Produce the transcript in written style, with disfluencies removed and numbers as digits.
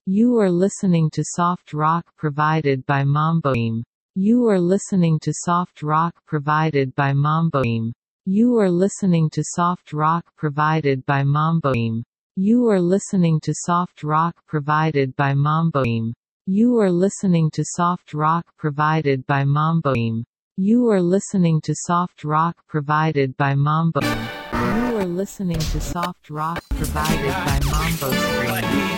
You are listening to soft rock provided by Mamboim. You are listening to soft rock provided by Mamboim. You are listening to soft rock provided by Mamboim. You are listening to soft rock provided by Mamboim. You are listening to soft rock provided by Mamboim. You are listening to soft rock provided by Mamboim. You are listening to soft rock provided by Mambo Screen.